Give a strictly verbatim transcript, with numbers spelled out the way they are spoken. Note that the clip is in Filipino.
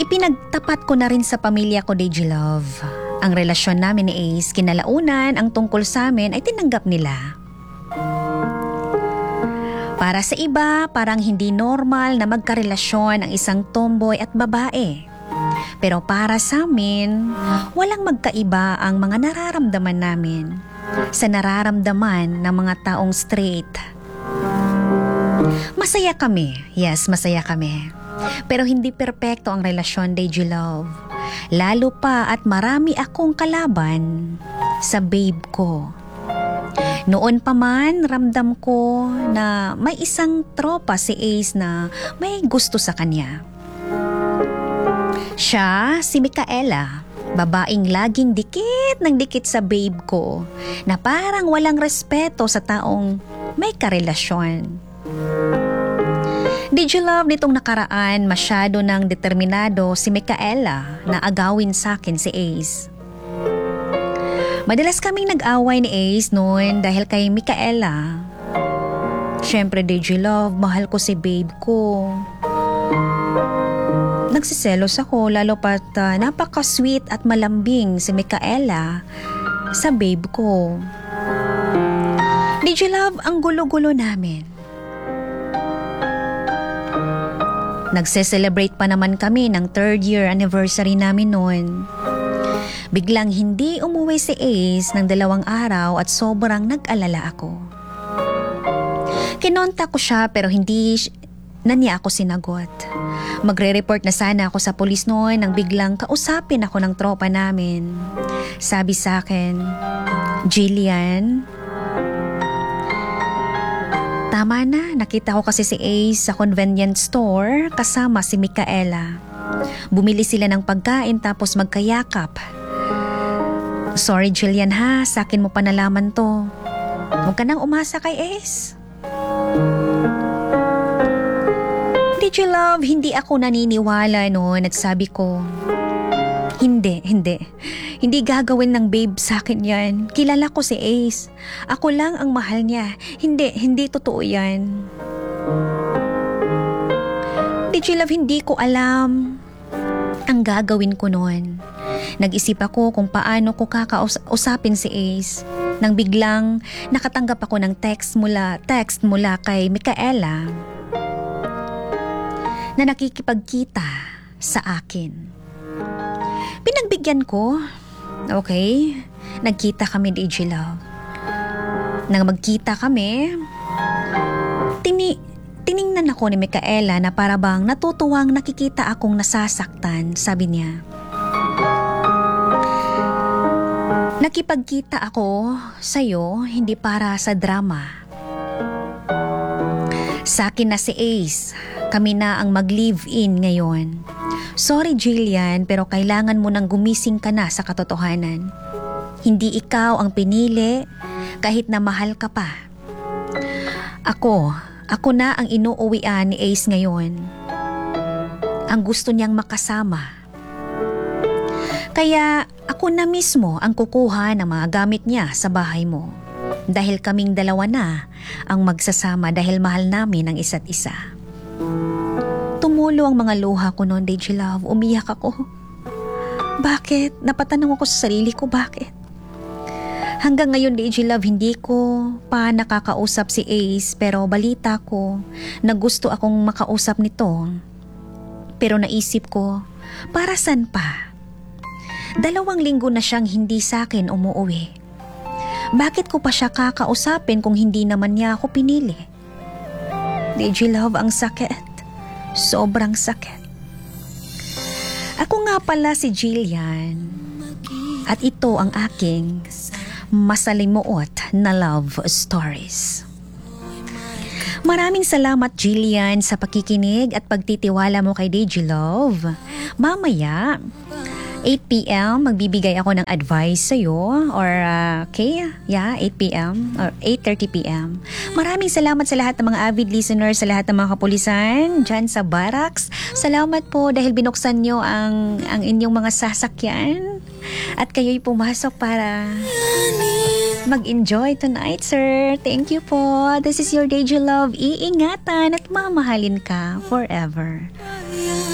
Ipinagtapat ko na rin sa pamilya ko, Digilove. Ang relasyon namin ni Ace, kinalaunan ang tungkol sa amin ay tinanggap nila. Para sa iba, parang hindi normal na magkarelasyon ang isang tomboy at babae. Pero para sa amin, walang magkaiba ang mga nararamdaman namin sa nararamdaman ng mga taong straight. Masaya kami, yes, masaya kami. Pero hindi perpekto ang relasyon, Digilove. Lalo pa at marami akong kalaban sa babe ko. Noon pa man, ramdam ko na may isang tropa si Ace na may gusto sa kanya. Siya, si Micaela, babaeng laging dikit ng dikit sa babe ko na parang walang respeto sa taong may karelasyon. Digilove, nitong nakaraan, masyado nang determinado si Micaela na agawin sa akin si Ace. Madalas kaming nag-away ni Ace noon dahil kay Micaela. Siyempre, Digilove, mahal ko si babe ko. Nagsiselos ako lalo pat uh, napaka-sweet at malambing si Micaela sa babe ko. Digilove, ang gulo-gulo namin. Nagse-celebrate pa naman kami ng third year anniversary namin noon. Biglang hindi umuwi si Ace ng dalawang araw at sobrang nag-alala ako. Kinonta ko siya pero hindi na niya ako sinagot. Magre-report na sana ako sa pulis noon nang biglang kausapin ako ng tropa namin. Sabi sa akin, Jillian, tama na, nakita ko kasi si Ace sa convenience store kasama si Micaela. Bumili sila ng pagkain tapos magkayakap. Sorry Jillian ha, sa akin mo pa nalaman to. Huwag ka nang umasa kay Ace. Digilove, hindi ako naniniwala noon at sabi ko, hindi, hindi. Hindi gagawin ng babe sa akin yan. Kilala ko si Ace. Ako lang ang mahal niya. Hindi, hindi totoo yan. Digilove, hindi ko alam ang gagawin ko noon. Nag-isip ako kung paano ko kakausapin si Ace nang biglang nakatanggap ako ng text mula, text mula kay Micaela na nakikipagkita sa akin. Pinagbigyan ko. Okay, nagkita kami, Digilove. Nang magkita kami, tini, tiningnan ako ni Micaela na para bang natutuwang nakikita akong nasasaktan, sabi niya. Nakipagkita ako sa'yo hindi para sa drama. Sa akin na si Ace, kami na ang mag-live-in ngayon. Sorry Jillian, pero kailangan mo nang gumising ka na sa katotohanan. Hindi ikaw ang pinili kahit na mahal ka pa. Ako, ako na ang inuuwian ni Ace ngayon. Ang gusto niyang makasama. Kaya ako na mismo ang kukuha ng mga gamit niya sa bahay mo. Dahil kaming dalawa na ang magsasama dahil mahal namin ang isa't isa. Tumulo ang mga luha ko noon, Digilove. Umiyak ako. Bakit? Napatanong ako sa sarili ko, bakit? Hanggang ngayon, Digilove, hindi ko pa nakakausap si Ace pero balita ko na gusto akong makausap nito. Pero naisip ko, para saan pa? Dalawang linggo na siyang hindi sa akin umuwi. Bakit ko pa siya kakausapin kung hindi naman niya ako pinili? Digilove, ang sakit. Sobrang sakit. Ako nga pala si Jillian. At ito ang aking masalimuot na love stories. Maraming salamat Jillian sa pakikinig at pagtitiwala mo kay Digilove. Mamaya, eight p.m. magbibigay ako ng advice sa'yo or uh, okay, yeah, eight p.m. or eight thirty p.m. Maraming salamat sa lahat ng mga avid listeners, sa lahat ng mga kapulisan dyan sa barracks. Salamat po dahil binuksan nyo ang, ang inyong mga sasakyan at kayo'y pumasok para mag-enjoy tonight, sir. Thank you po. This is your Digilove. Iingatan at mamahalin ka forever.